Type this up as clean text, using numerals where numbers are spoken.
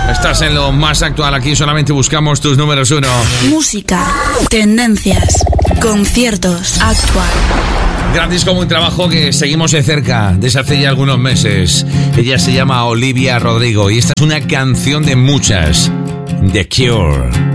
Estás en lo más actual, aquí solamente buscamos tus números 1. Música, tendencias, conciertos, actual. Gran disco, muy trabajo que seguimos de cerca desde hace ya algunos meses. Ella se llama Olivia Rodrigo y esta es una canción de muchas, The Cure.